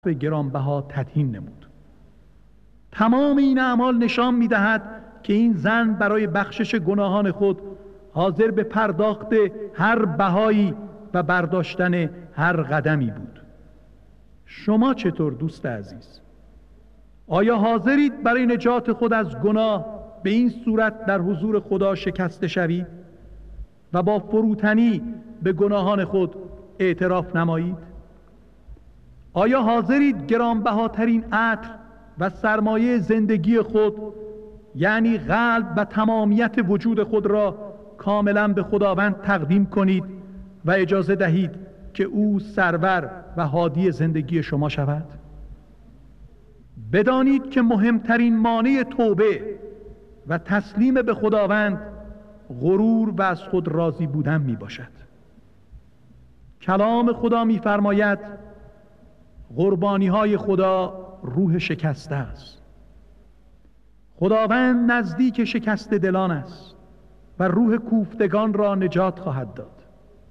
به گرانبها تدهین نمود. تمام این اعمال نشان می‌دهد که این زن برای بخشش گناهان خود حاضر به پرداخت هر بهایی و برداشتن هر قدمی بود. شما چطور دوست عزیز؟ آیا حاضرید برای نجات خود از گناه به این صورت در حضور خدا شکسته شوید و با فروتنی به گناهان خود اعتراف نمایید؟ آیا حاضرید گرانبهاترین عطر و سرمایه زندگی خود، یعنی قلب و تمامیت وجود خود را کاملا به خداوند تقدیم کنید و اجازه دهید که او سرور و هادی زندگی شما شود؟ بدانید که مهمترین مانع توبه و تسلیم به خداوند غرور و از خود راضی بودن می باشد. کلام خدا می فرماید قربانی های خدا روح شکسته است. خداوند نزدیک شکسته دلان است و روح کوفتگان را نجات خواهد داد.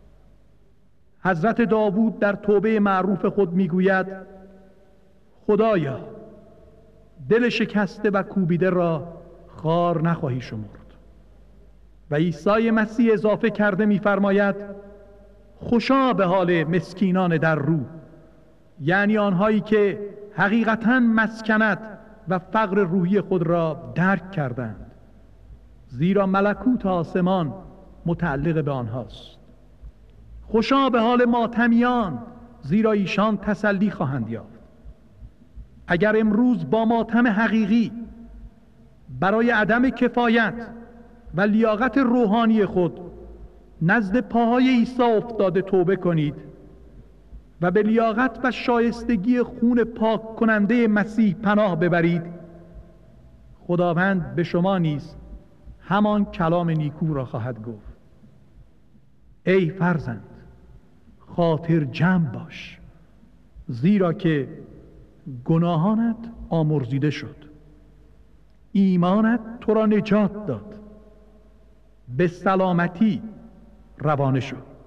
حضرت داوود در توبه معروف خود میگوید: خدایا دل شکسته و کوبیده را خوار نخواهی شمرد. و عیسی مسیح اضافه کرده میفرماید: خوشا به حال مسکینان در روح، یعنی آنهایی که حقیقتاً مسکنت و فقر روحی خود را درک کردند، زیرا ملکوت آسمان متعلق به آنهاست. خوشا به حال ماتمیان، زیرا ایشان تسلی خواهند یافت. اگر امروز با ماتم حقیقی برای عدم کفایت و لیاقت روحانی خود نزد پاهای عیسی افتاده توبه کنید و به لیاقت و شایستگی خون پاک کننده مسیح پناه ببرید، خداوند به شما نیز همان کلام نیکو را خواهد گفت: ای فرزند، خاطر جمع باش، زیرا که گناهانت آمرزیده شد، ایمانت تو را نجات داد، به سلامتی روانه شد.